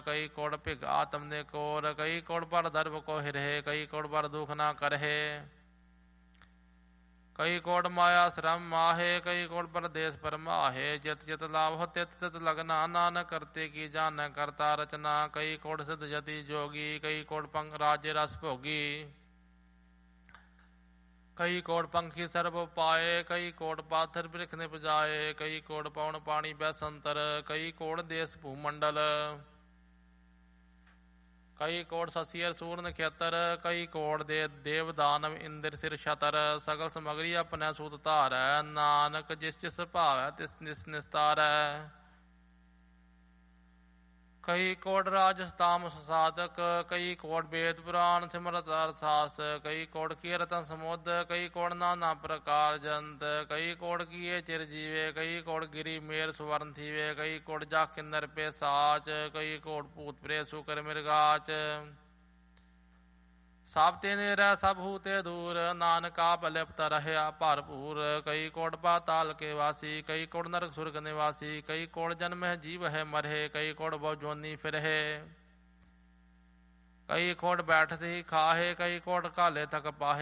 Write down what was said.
कई कोड़ भिग आत्म ने कोर, कई कोड़ पर धर्म को हिरहे, कई कोड़ पर दुख ना करहे। कई कोड़ माया श्रम माहे, कई कोड़ पर देश पर माहे। जित जित लाभ हो तित तित लगना, नानक करते की जान करता रचना। कई कोड़ सिद्ध जति जोगी, कई कोड़ पंख राज्य रस भोगी। कई कोड़ पंखी सर्व पाए, कई कोड़ पाथर वृक्ष निप जाए। कई कोड़ पवन पानी बैसंतर, कई कोड़ देश भूमंडल। कई कोड़ ससियर सूर नक्षत्र, कई कोड़ देव दानव इंद्र सिर छतर। सगल समगरी अपने सूत धार, नानक जिस जिस भाव तिस निस निस्तार। कई कोड़ राज तामस साधक, कई कोड़ वेद पुराण सिमरत अर्थास। कई कोड़ कीर्तन समुद, कई कोड़ नाना प्रकार जंत। कई कोड़ किए चिरजीवे, कई कोड़ गिरी मेर सुवर्ण थीवे। कई कोड़ जा किन्नर पे साच, कई कोड़ भूत प्रेत सुकर मृगाच। सब तेने रह सब हूते दूर, नानका बलिप्त रहया भरपूर। कई कोड़ पाताल के वासी, कई कोड़ नरक सुर्ग निवासी। कई कोड़ जन्म है जीव है मरहे, कई कोड़ बहु जोनी फिरहे। कई कोड़ बैठते ही खाहे, कई कोड़ काले थक पाहे।